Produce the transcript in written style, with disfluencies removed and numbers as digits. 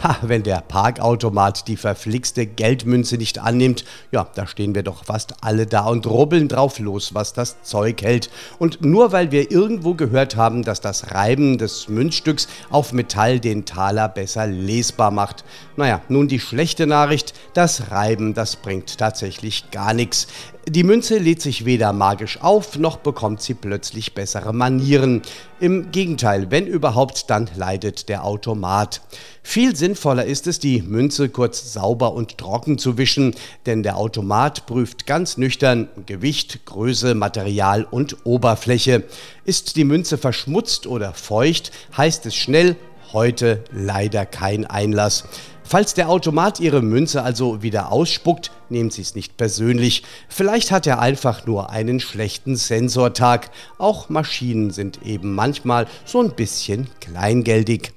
Wenn der Parkautomat die verflixte Geldmünze nicht annimmt, ja, da stehen wir doch fast alle da und rubbeln drauf los, was das Zeug hält. Und nur weil wir irgendwo gehört haben, dass das Reiben des Münzstücks auf Metall den Taler besser lesbar macht. Naja, nun die schlechte Nachricht, das Reiben, das bringt tatsächlich gar nichts. Die Münze lädt sich weder magisch auf, noch bekommt sie plötzlich bessere Manieren. Im Gegenteil, wenn überhaupt, dann leidet der Automat. Viel sinnvoller ist es, die Münze kurz sauber und trocken zu wischen, denn der Automat prüft ganz nüchtern Gewicht, Größe, Material und Oberfläche. Ist die Münze verschmutzt oder feucht, heißt es schnell: heute leider kein Einlass. Falls der Automat Ihre Münze also wieder ausspuckt, nehmen Sie es nicht persönlich. Vielleicht hat er einfach nur einen schlechten Sensortag. Auch Maschinen sind eben manchmal so ein bisschen kleingeldig.